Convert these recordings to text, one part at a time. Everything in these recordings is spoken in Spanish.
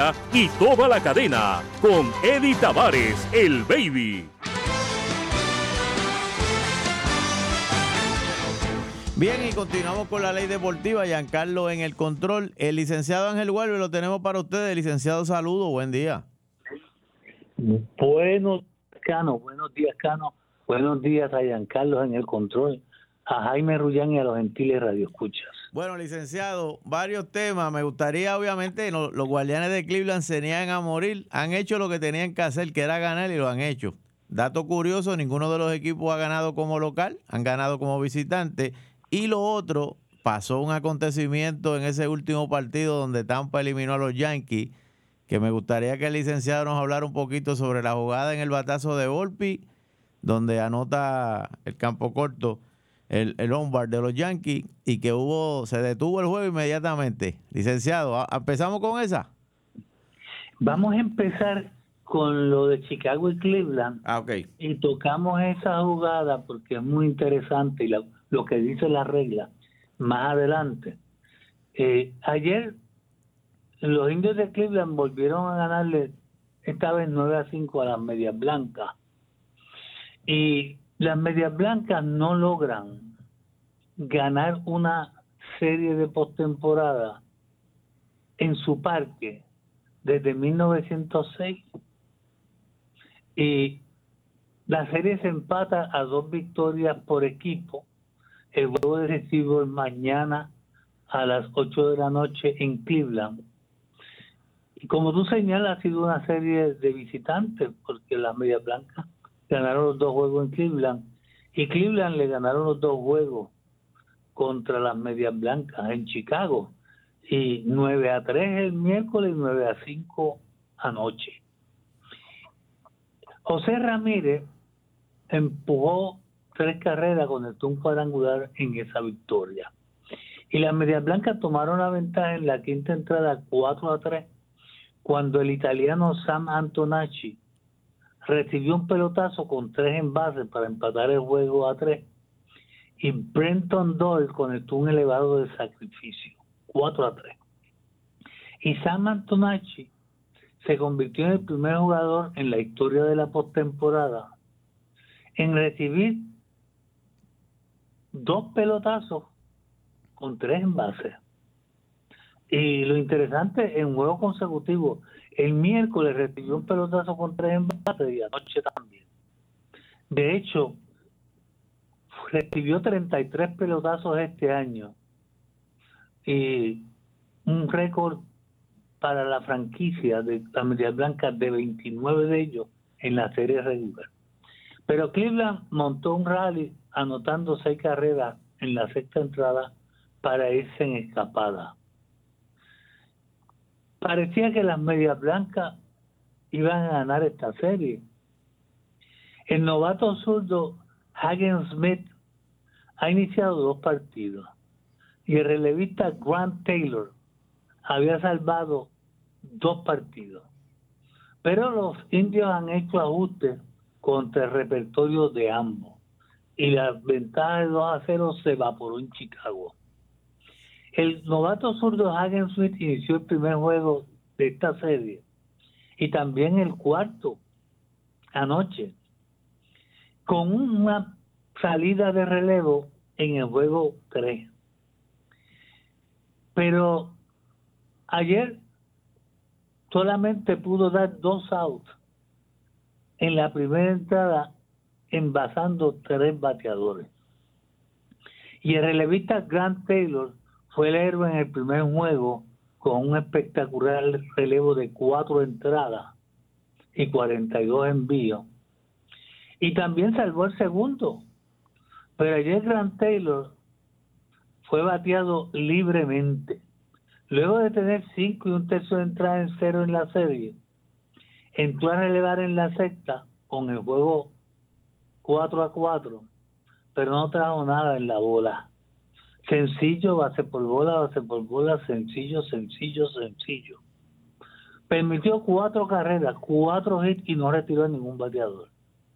y toda la cadena con Eddie Tavares, el Baby. Bien, y continuamos con la ley deportiva. Giancarlo en el control. El licenciado Ángel Huelve lo tenemos para ustedes. Licenciado, saludo, buen día. Buenos días, Cano. Buenos días a Giancarlo en el control, a Jaime Rullán y a los gentiles radioescuchas. Bueno, licenciado, varios temas. Me gustaría, obviamente, los Guardianes de Cleveland se niegan a morir. Han hecho lo que tenían que hacer, que era ganar, y lo han hecho. Dato curioso, ninguno de los equipos ha ganado como local, han ganado como visitante. Y lo otro, pasó un acontecimiento en ese último partido donde Tampa eliminó a los Yankees, que me gustaría que el licenciado nos hablara un poquito sobre la jugada en el batazo de Volpi, donde anota el campo corto el Lombard de los Yankees, y que se detuvo el juego inmediatamente. Licenciado, ¿empezamos con esa? Vamos a empezar con lo de Chicago y Cleveland. Ok. Y tocamos esa jugada porque es muy interesante y lo que dice la regla más adelante. Ayer los Indios de Cleveland volvieron a ganarle esta vez 9-5 a las Medias Blancas, y las Medias Blancas no logran ganar una serie de postemporada en su parque desde 1906, y la serie se empata a 2 victorias por equipo. El juego de recibo es mañana a las 8 de la noche en Cleveland. Y como tú señalas, ha sido una serie de visitantes, porque las Medias Blancas ganaron los 2 juegos en Cleveland, y Cleveland le ganaron los 2 juegos contra las Medias Blancas en Chicago, y 9-3 el miércoles y 9-5 anoche. José Ramírez empujó 3 carreras, conectó un cuadrangular en esa victoria. Y las Medias Blancas tomaron la ventaja en la quinta entrada 4-3, cuando el italiano Sam Antonacci recibió un pelotazo con 3 envases para empatar el juego a 3, y Brenton Doyle conectó un elevado de sacrificio, 4-3. Y Sam Antonacci se convirtió en el primer jugador en la historia de la postemporada en recibir 2 pelotazos con 3 envases. Y lo interesante, en juego consecutivo, el miércoles recibió un pelotazo con 3 envases y anoche también. De hecho, recibió 33 pelotazos este año, y un récord para la franquicia de las Medias Blancas de 29 de ellos en la serie regular. Pero Cleveland montó un rally anotando 6 carreras en la sexta entrada para irse en escapada. Parecía que las Medias Blancas iban a ganar esta serie. El novato zurdo Hagen Smith ha iniciado 2 partidos, y el relevista Grant Taylor había salvado 2 partidos. Pero los indios han hecho ajustes contra el repertorio de ambos, y la ventaja de 2-0 se evaporó en Chicago. El novato zurdo Hagen Smith inició el primer juego de esta serie, y también el cuarto anoche, con una salida de relevo en el juego 3. Pero ayer solamente pudo dar 2 outs en la primera entrada, envasando 3 bateadores. Y el relevista Grant Taylor fue el héroe en el primer juego, con un espectacular relevo de 4 entradas y 42 envíos. Y también salvó el segundo. Pero ayer Grant Taylor fue bateado libremente. Luego de tener 5 1/3 de entrada en 0 en la serie, entró a relevar en la sexta con el juego 4-4, pero no trajo nada en la bola. Sencillo, base por bola, sencillo. Permitió 4 carreras, 4 hits, y no retiró a ningún bateador.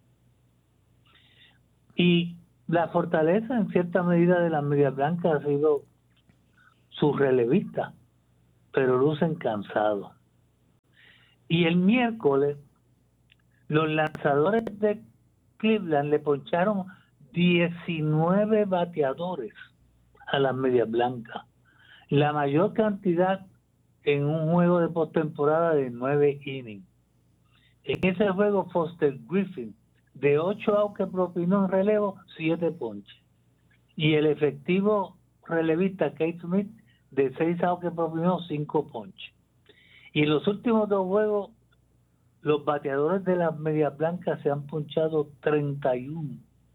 Y la fortaleza en cierta medida de las Medias Blancas ha sido sus relevistas, pero lucen cansados. Y el miércoles, los lanzadores de Cleveland le poncharon 19 bateadores a las Medias Blancas, la mayor cantidad en un juego de postemporada de 9 innings. En ese juego, Foster Griffin, de 8 outs que propinó en relevo, 7 ponches. Y el efectivo relevista Kate Smith, de 6 outs que propinó, 5 ponches. Y en los últimos 2 juegos, los bateadores de las Medias Blancas se han ponchado 31.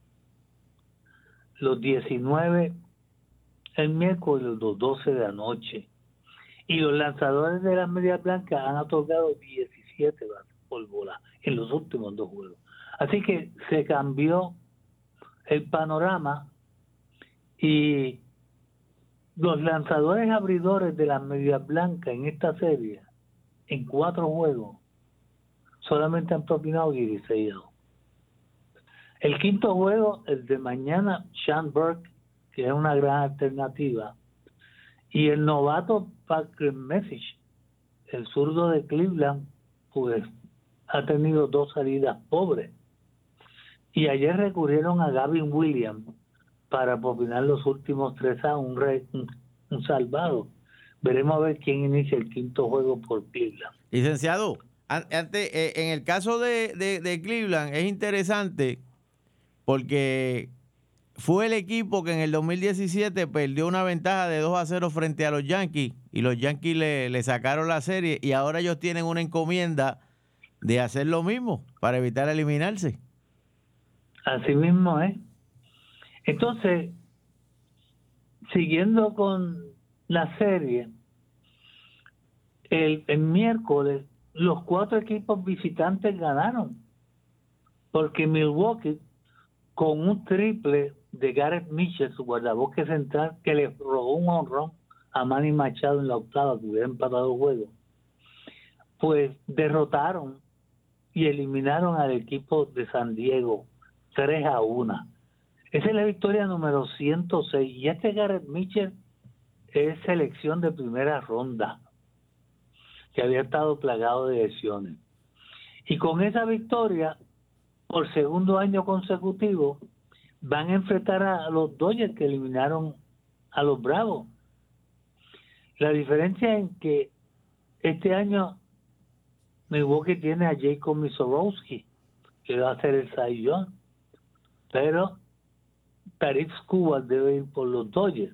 Los 19 el miércoles y los 12 de anoche. Y los lanzadores de las Medias Blancas han otorgado 17 bases por bola en los últimos 2 juegos. Así que se cambió el panorama y los lanzadores abridores de las Medias Blancas en esta serie, en 4 juegos, solamente han propinado 16 outs. El quinto juego, el de mañana, Sean Burke, que es una gran alternativa, y el novato Parker Message, el zurdo de Cleveland, pues ha tenido 2 salidas pobres. Y ayer recurrieron a Gavin Williams para propinar los últimos 3 a un salvado. Veremos a ver quién inicia el quinto juego por Cleveland. Licenciado, en el caso de Cleveland es interesante porque fue el equipo que en el 2017 perdió una ventaja de 2-0 frente a los Yankees y los Yankees le sacaron la serie y ahora ellos tienen una encomienda de hacer lo mismo para evitar eliminarse. Así mismo, ¿eh? Entonces, siguiendo con la serie, el miércoles los 4 equipos visitantes ganaron, porque Milwaukee, con un triple de Garrett Mitchell, su guardabosque central, que le robó un honrón a Manny Machado en la octava, que hubiera empatado el juego, pues derrotaron y eliminaron al equipo de San Diego 3-1. Esa es la victoria número 106. Y este Garrett Mitchell es selección de primera ronda, que había estado plagado de lesiones. Y con esa victoria, por segundo año consecutivo, van a enfrentar a los Dodgers, que eliminaron a los Bravos. La diferencia en que este año Milwaukee tiene a Jacob Misorowski, que va a ser el Cy Young, pero Tarik Skubal debe ir por los Dodgers.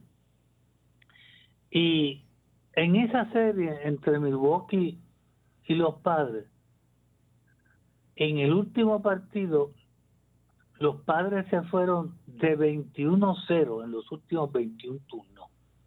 Y en esa serie entre Milwaukee y los Padres, en el último partido, los Padres se fueron de 21-0 en los últimos 21 turnos.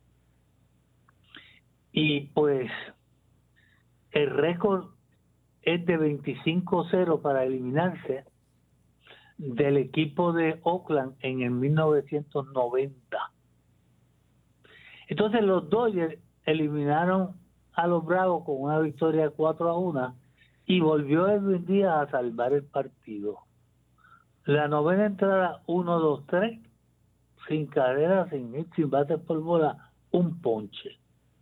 Y pues el récord es de 25-0 para eliminarse del equipo de Oakland en el 1990. Entonces los Dodgers eliminaron a los Bravos con una victoria 4-1 y volvió Edwin Díaz a salvar el partido. La novena entrada, 1-2-3, sin carrera, sin hit, sin bases por bola, un ponche.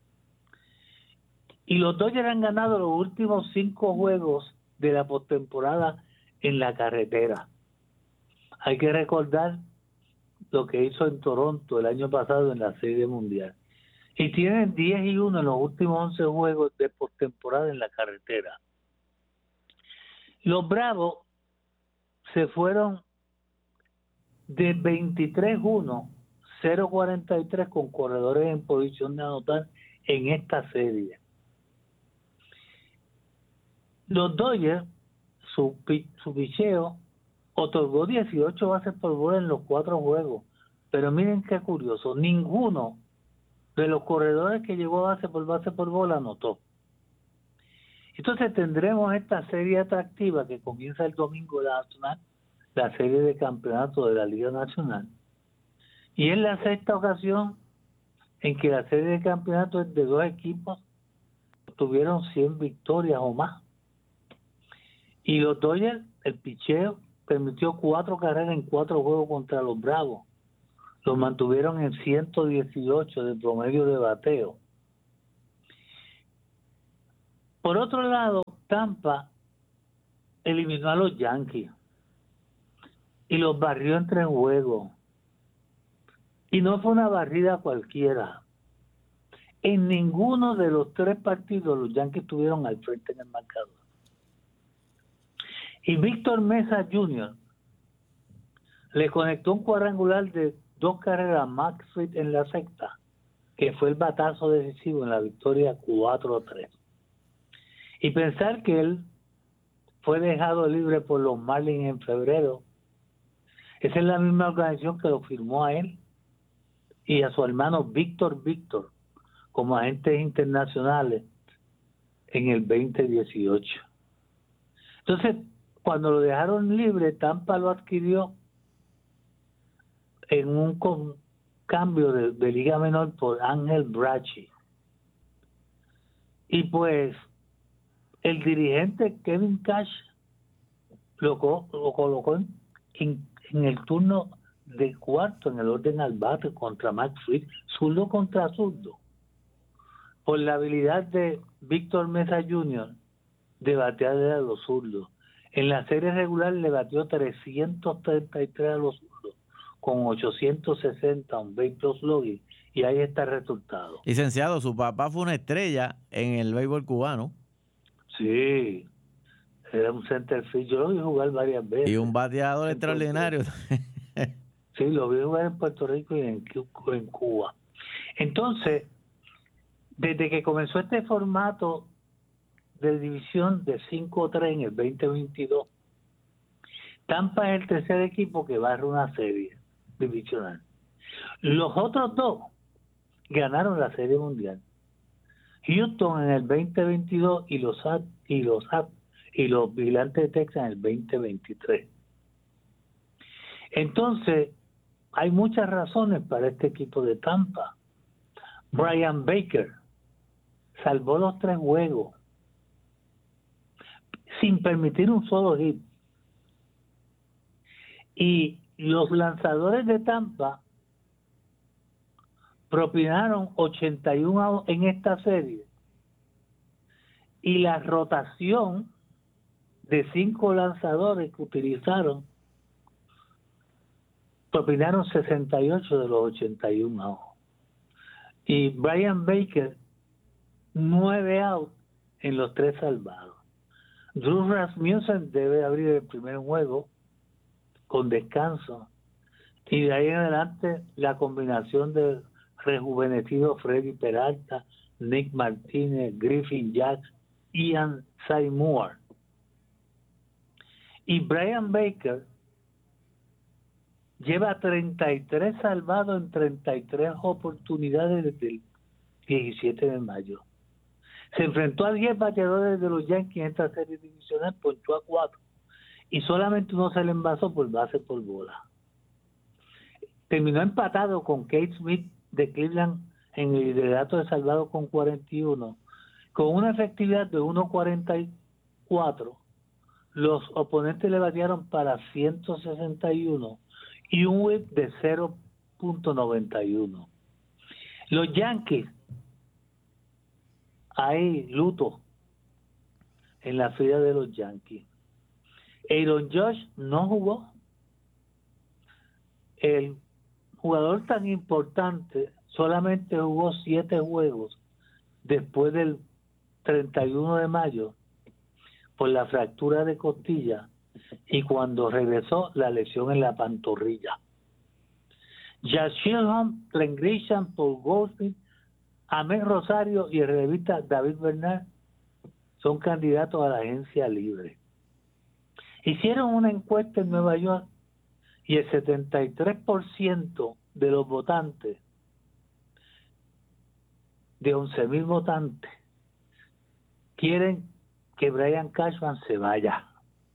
Y los Dodgers han ganado los últimos 5 juegos de la postemporada en la carretera. Hay que recordar lo que hizo en Toronto el año pasado en la Serie Mundial. Y tienen 10-1 en los últimos 11 juegos de postemporada en la carretera. Los Bravos se fueron de 23-1, 0-43 con corredores en posición de anotar en esta serie. Los Dodgers, su picheo, otorgó 18 bases por bola en los 4 juegos. Pero miren qué curioso, ninguno de los corredores que llegó a base por bola anotó. Entonces tendremos esta serie atractiva que comienza el domingo de la Nacional, la serie de campeonato de la Liga Nacional. Y es la 6ª ocasión en que la serie de campeonato es de 2 equipos que tuvieron 100 victorias o más. Y los Dodgers, el picheo, permitió 4 carreras en 4 juegos contra los Bravos. Los mantuvieron en 118 de promedio de bateo. Por otro lado, Tampa eliminó a los Yankees y los barrió en 3 juegos. Y no fue una barrida cualquiera. En ninguno de los 3 partidos los Yankees estuvieron al frente en el marcador. Y Víctor Mesa Jr. le conectó un cuadrangular de 2 carreras a Max Fried en la sexta, que fue el batazo decisivo en la victoria 4-3. Y pensar que él fue dejado libre por los Marlins en febrero, esa es la misma organización que lo firmó a él y a su hermano Víctor como agentes internacionales en el 2018. Entonces, cuando lo dejaron libre, Tampa lo adquirió en un cambio de liga menor por Ángel Brachi. Y pues el dirigente Kevin Cash lo colocó en el turno de cuarto en el orden al bate contra Max Fried, zurdo contra zurdo, por la habilidad de Víctor Mesa Jr. de batear a los zurdos. En la serie regular le batió 333 a los zurdos, con 860 un base plus loading, y ahí está el resultado. Licenciado, su papá fue una estrella en el béisbol cubano. Sí, era un center field. Yo lo vi jugar varias veces. Y un bateador extraordinario. Sí, lo vi jugar en Puerto Rico y en Cuba. Entonces, desde que comenzó este formato de división de 5-3 en el 2022, Tampa es el tercer equipo que barre una serie divisional. Los otros 2 ganaron la Serie Mundial. Houston en el 2022 y los Vigilantes de Texas en el 2023. Entonces, hay muchas razones para este equipo de Tampa. Brian Baker salvó los 3 juegos sin permitir un solo hit. Y los lanzadores de Tampa propinaron 81 outs en esta serie. Y la rotación de 5 lanzadores que utilizaron propinaron 68 de los 81 outs. Y Brian Baker 9 outs en los 3 salvados. Drew Rasmussen debe abrir el primer juego con descanso, y de ahí en adelante la combinación de rejuvenecido Freddy Peralta, Nick Martínez, Griffin Jax, Ian Seymour. Y Brian Baker lleva 33 salvados en 33 oportunidades desde el 17 de mayo. Se enfrentó a 10 bateadores de los Yankees en esta serie divisional, ponchó a 4 y solamente uno se le envasó por base por bola. Terminó empatado con Kate Smith de Cleveland en el liderato de salvados con 41, con una efectividad de 1.44. Los oponentes le batearon para 161 y un whip de 0.91. Los Yankees, hay luto en la fila de los Yankees. Aaron Judge no jugó. El jugador tan importante solamente jugó 7 juegos después del 31 de mayo por la fractura de costilla, y cuando regresó la lesión en la pantorrilla. Josh Shilham, Glenn Grisham, Paul Goldschmidt, Ahmed Rosario y el relevista David Bernard son candidatos a la agencia libre. Hicieron una encuesta en Nueva York y el 73% de los votantes, de 11,000 votantes, quieren que Brian Cashman se vaya.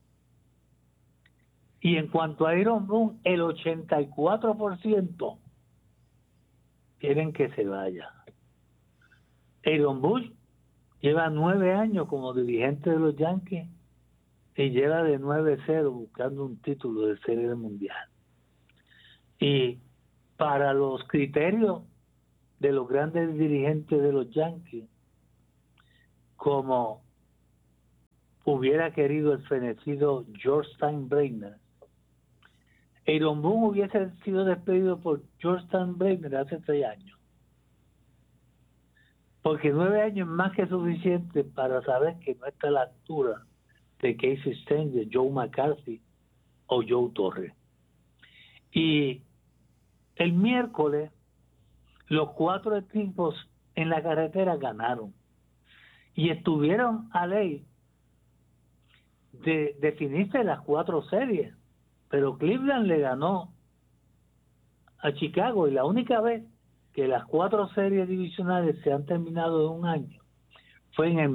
Y en cuanto a Aaron Boone, el 84% quieren que se vaya. Aaron Boone lleva 9 años como dirigente de los Yankees y lleva de 9-0 buscando un título de Serie Mundial. Y para los criterios de los grandes dirigentes de los Yankees, como hubiera querido el fenecido George Steinbrenner, Aaron Boone hubiese sido despedido por George Steinbrenner hace 3 años. Porque 9 años es más que suficiente para saber que no está a la altura de Casey Stengel, Joe McCarthy o Joe Torre. Y el miércoles, los 4 equipos en la carretera ganaron. Y estuvieron a ley de definirse las 4 series. Pero Cleveland le ganó a Chicago, y la única vez que las 4 series divisionales se han terminado en un año fue en el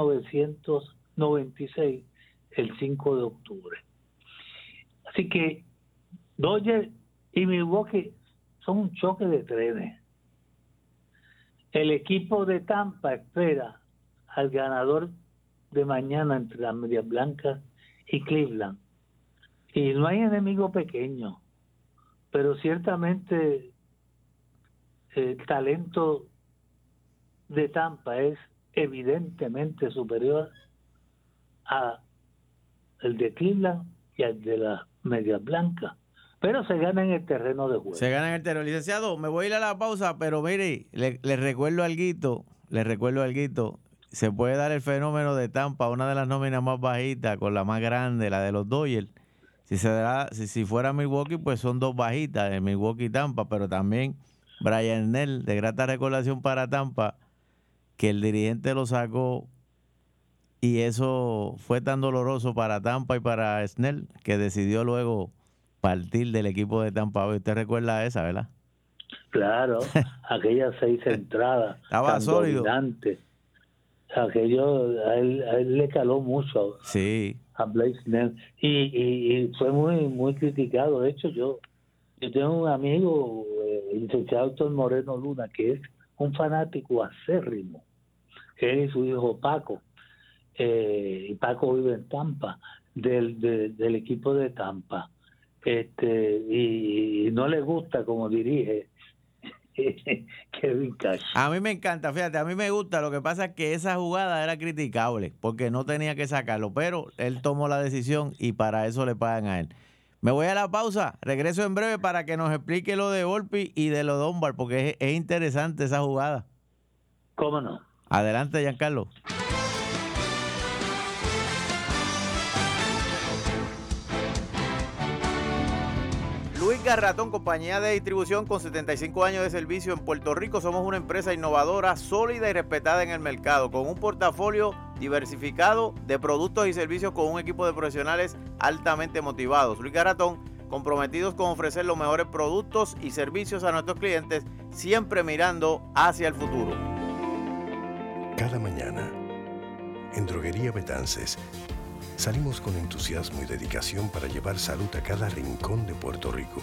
1996, el 5 de octubre. Así que Dodgers y Milwaukee son un choque de trenes. El equipo de Tampa espera al ganador de mañana entre las Medias Blancas y Cleveland. Y no hay enemigo pequeño, pero ciertamente el talento de Tampa es evidentemente superior a el de Cleveland y al de las Medias Blancas. Pero se gana en el terreno de juego. Se gana en el terreno. Licenciado, me voy a ir a la pausa, pero mire, le recuerdo alguito, se puede dar el fenómeno de Tampa, una de las nóminas más bajitas con la más grande, la de los Dodgers. Si fuera Milwaukee, pues son 2 bajitas, de Milwaukee y Tampa, pero también Brian Snell, de grata recordación para Tampa, que el dirigente lo sacó y eso fue tan doloroso para Tampa y para Snell que decidió luego partir del equipo de Tampa Bay. Usted recuerda esa, ¿verdad? Claro, aquellas 6 entradas. Estaba sólido. Dominantes. Aquello a él le caló mucho. Sí. A Blake Snell. Y fue muy criticado. De hecho, yo tengo un amigo, el licenciado Héctor Moreno Luna, que es un fanático acérrimo. Él y su hijo Paco. Y Paco vive en Tampa, del equipo de Tampa. Y no le gusta como dirige Kevin Cash. A mí me encanta, fíjate, a mí me gusta. Lo que pasa es que esa jugada era criticable porque no tenía que sacarlo, pero él tomó la decisión y para eso le pagan a él. Me voy a la pausa, regreso en breve para que nos explique lo de Volpi y de lo de Dunbar, porque es interesante esa jugada. ¿Cómo no? Adelante, Giancarlo. Luis Garratón, compañía de distribución con 75 años de servicio en Puerto Rico. Somos una empresa innovadora, sólida y respetada en el mercado, con un portafolio diversificado de productos y servicios con un equipo de profesionales altamente motivados. Luis Garratón, comprometidos con ofrecer los mejores productos y servicios a nuestros clientes, siempre mirando hacia el futuro. Cada mañana, en Droguería Betances, salimos con entusiasmo y dedicación para llevar salud a cada rincón de Puerto Rico.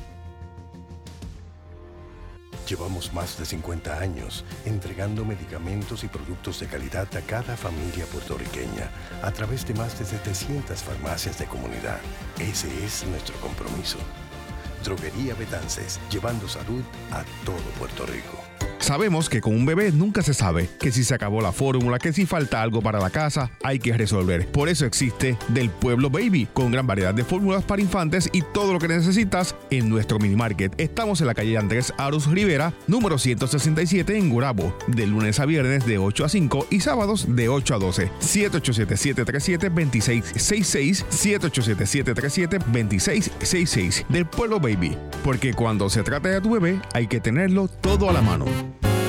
Llevamos más de 50 años entregando medicamentos y productos de calidad a cada familia puertorriqueña a través de más de 700 farmacias de comunidad. Ese es nuestro compromiso. Droguería Betances, llevando salud a todo Puerto Rico. Sabemos que con un bebé nunca se sabe, que si se acabó la fórmula, que si falta algo para la casa, hay que resolver. Por eso existe Del Pueblo Baby, con gran variedad de fórmulas para infantes y todo lo que necesitas en nuestro mini market. Estamos en la calle Andrés Aruz Rivera, número 167 en Gurabo, de lunes a viernes de 8 a 5 y sábados de 8 a 12. 787-737-2666, 787-737-2666. Del Pueblo Baby, porque cuando se trata de tu bebé, hay que tenerlo todo a la mano.